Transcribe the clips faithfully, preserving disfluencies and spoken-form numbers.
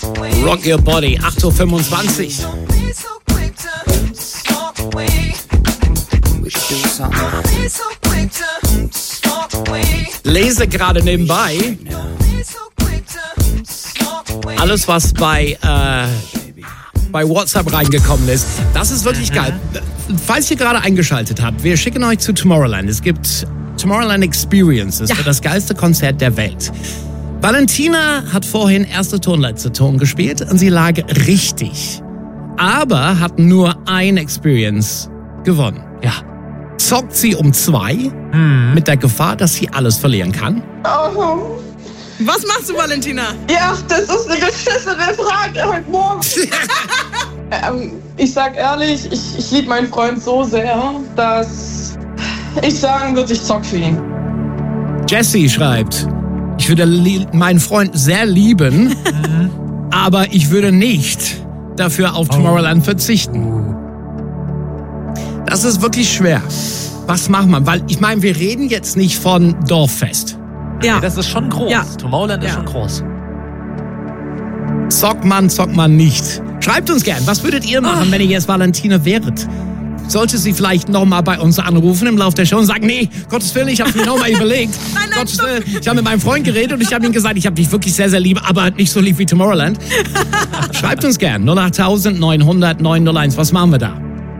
Rock Your Body, acht Uhr fünfundzwanzig. Lese gerade nebenbei alles, was bei, äh, bei WhatsApp reingekommen ist. Das ist wirklich geil. Falls ihr gerade eingeschaltet habt, wir schicken euch zu Tomorrowland. Es gibt Tomorrowland Experiences, ja. Für das geilste Konzert der Welt. Valentina hat vorhin erste Ton, letzte Ton gespielt und sie lag richtig. Aber hat nur ein Experience gewonnen. Ja. Zockt sie um zwei Mhm. mit der Gefahr, dass sie alles verlieren kann? Oh. Was machst du, Valentina? Ja, das ist eine beschissene Frage heute Morgen. ähm, ich sag ehrlich, ich, ich liebe meinen Freund so sehr, dass ich sagen würde, ich zock für ihn. Jessie schreibt, ich würde li- meinen Freund sehr lieben, Mhm. aber ich würde nicht dafür auf Tomorrowland verzichten. Das ist wirklich schwer. Was macht man? Weil ich meine, wir reden jetzt nicht von Dorffest. Ja. Nee, das ist schon groß. Ja. Tomorrowland ist Ja. schon groß. Zockt man, zockt man nicht. Schreibt uns gern, was würdet ihr machen, Oh. wenn ihr jetzt Valentina wäret? Sollte sie vielleicht nochmal bei uns anrufen im Laufe der Show und sagen, nee, Gottes Willen, ich habe mir nochmal überlegt. Nein, nein, Gottes Willen, ich habe mit meinem Freund geredet und ich habe ihm gesagt, ich habe dich wirklich sehr, sehr lieb, aber nicht so lieb wie Tomorrowland. Schreibt uns gern, null acht neun null null neun null eins, was machen wir da?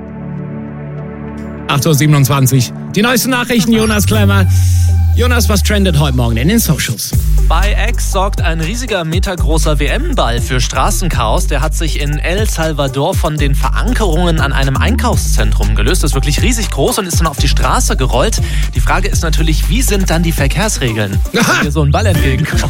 acht Uhr siebenundzwanzig. Die neuesten Nachrichten, Jonas Klemmer. Jonas, was trendet heute Morgen in den Socials? Bei X sorgt ein riesiger metergroßer W M-Ball für Straßenchaos. Der hat sich in El Salvador von den Verankerungen an einem Einkaufszentrum gelöst. Das ist wirklich riesig groß und ist dann auf die Straße gerollt. Die Frage ist natürlich, wie sind dann die Verkehrsregeln, wenn hier so ein Ball entgegenkommt?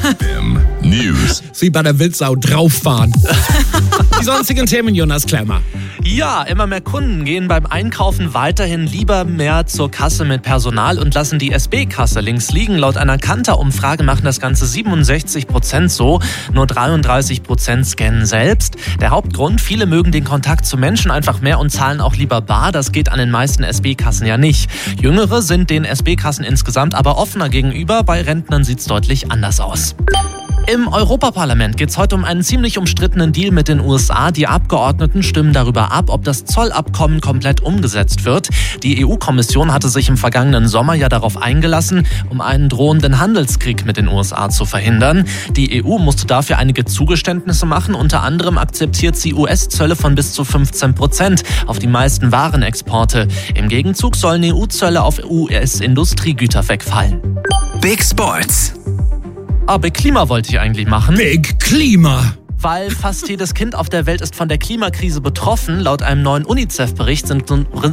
News. Sie bei der Wildsau drauffahren. Die sonstigen Themen, Jonas Klemmer. Ja, immer mehr Kunden gehen beim Einkaufen weiterhin lieber mehr zur Kasse mit Personal und lassen die S B-Kasse links liegen. Laut einer Kantar-Umfrage machen das Ganze siebenundsechzig Prozent so, nur dreiunddreißig Prozent scannen selbst. Der Hauptgrund, viele mögen den Kontakt zu Menschen einfach mehr und zahlen auch lieber bar. Das geht an den meisten S B-Kassen ja nicht. Jüngere sind den S B-Kassen insgesamt aber offener gegenüber. Bei Rentnern sieht's deutlich anders aus. Im Europaparlament geht es heute um einen ziemlich umstrittenen Deal mit den U S A. Die Abgeordneten stimmen darüber ab, ob das Zollabkommen komplett umgesetzt wird. Die E U-Kommission hatte sich im vergangenen Sommer ja darauf eingelassen, um einen drohenden Handelskrieg mit den U S A zu verhindern. Die E U musste dafür einige Zugeständnisse machen. Unter anderem akzeptiert sie U S-Zölle von bis zu fünfzehn Prozent auf die meisten Warenexporte. Im Gegenzug sollen E U-Zölle auf U S-Industriegüter wegfallen. Big Sports. Aber Klima wollte ich eigentlich machen. Big Klima. Weil fast jedes Kind auf der Welt ist von der Klimakrise betroffen. Laut einem neuen UNICEF-Bericht sind,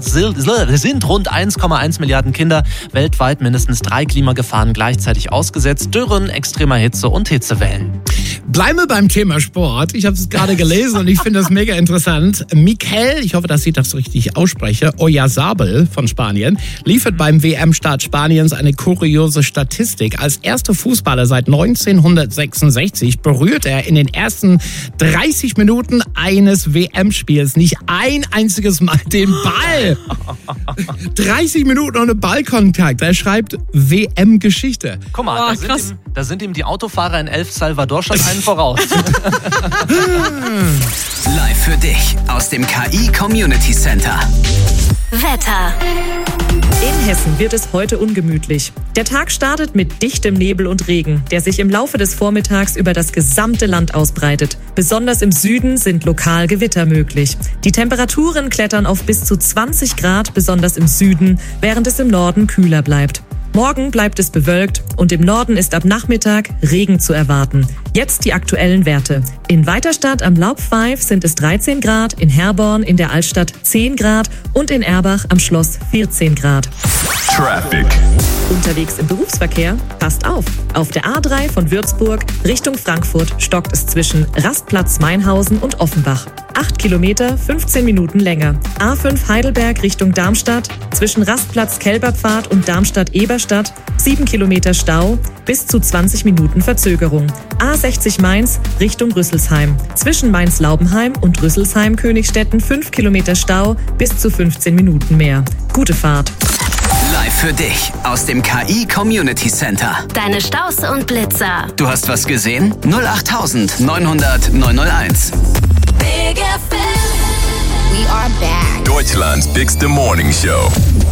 sind rund eins Komma eins Milliarden Kinder weltweit mindestens drei Klimagefahren gleichzeitig ausgesetzt. Dürren, extremer Hitze und Hitzewellen. Bleiben wir beim Thema Sport. Ich habe es gerade gelesen und ich finde das mega interessant. Mikel, ich hoffe, dass ich das richtig ausspreche, Oyarzabal von Spanien, liefert beim W M-Start Spaniens eine kuriose Statistik. Als erster Fußballer seit neunzehnhundertsechsundsechzig berührt er in den ersten dreißig Minuten eines W M-Spiels nicht ein einziges Mal den Ball. dreißig Minuten ohne Ballkontakt. Er schreibt W M-Geschichte. Guck mal, Oh, da, sind krass. ihm, da sind ihm die Autofahrer in El Salvador schon einen voraus. Live für dich aus dem K I Community Center. Wetter. In Hessen wird es heute ungemütlich. Der Tag startet mit dichtem Nebel und Regen, der sich im Laufe des Vormittags über das gesamte Land ausbreitet. Besonders im Süden sind lokal Gewitter möglich. Die Temperaturen klettern auf bis zu zwanzig Grad, besonders im Süden, während es im Norden kühler bleibt. Morgen bleibt es bewölkt und im Norden ist ab Nachmittag Regen zu erwarten. Jetzt die aktuellen Werte. In Weiterstadt am Laubpfeif sind es dreizehn Grad, in Herborn in der Altstadt zehn Grad und in Erbach am Schloss vierzehn Grad. Traffic. Unterwegs im Berufsverkehr? Passt auf! Auf der A drei von Würzburg Richtung Frankfurt stockt es zwischen Rastplatz Mainhausen und Offenbach. acht Kilometer, fünfzehn Minuten länger. A fünf Heidelberg Richtung Darmstadt zwischen Rastplatz Kelberpfad und Darmstadt-Eberstadt sieben Kilometer Stau, bis zu zwanzig Minuten Verzögerung. A sechzig Mainz Richtung Rüsselsheim. Zwischen Mainz-Laubenheim und Rüsselsheim-Königstetten fünf Kilometer Stau, bis zu fünfzehn Minuten mehr. Gute Fahrt! Live für dich aus dem K I Community Center. Deine Staus und Blitzer. Du hast was gesehen? null acht neunhundert neunhunderteins. Big F M. We are back. Deutschland's bigste Morning Show.